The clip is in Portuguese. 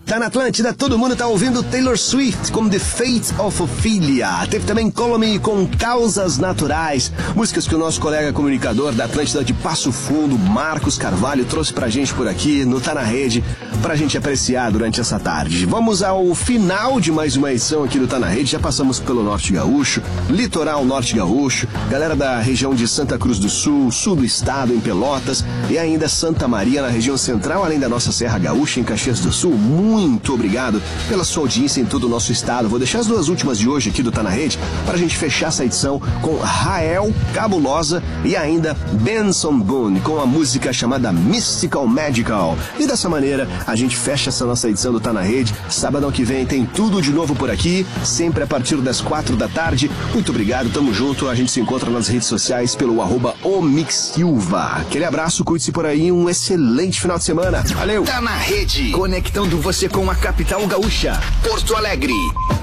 Tá na Atlântida, todo mundo tá ouvindo Taylor Swift com The Fate of Ophelia. Teve também Call Me com Causas Naturais, músicas que o nosso colega comunicador da Atlântida de Passo Fundo, Marcos Carvalho, trouxe pra gente por aqui no Tá na Rede, pra gente apreciar durante essa tarde. Vamos ao final de mais uma edição aqui do Tá na Rede. Já passamos pelo Norte Gaúcho, Litoral Norte Gaúcho, galera da região de Santa Cruz do Sul, sul do estado, em Pelotas, e ainda Santa Maria, na região central, além da nossa Serra Gaúcha, em Caxias do Sul. Muito obrigado pela sua audiência em todo o nosso estado. Vou deixar as duas últimas de hoje aqui do Tá na Rede para a gente fechar essa edição com Rael Cabulosa e ainda Benson Boone com a música chamada Mystical Magical. E dessa maneira a gente fecha essa nossa edição do Tá na Rede. Sábado que vem tem tudo de novo por aqui, sempre a partir das 4 da tarde. Muito obrigado, tamo junto. A gente se encontra nas redes sociais pelo @omixsilva. Aquele abraço, cuide-se por aí, um excelente final de semana. Valeu! Tá na Rede, conectando você com a capital gaúcha, Porto Alegre.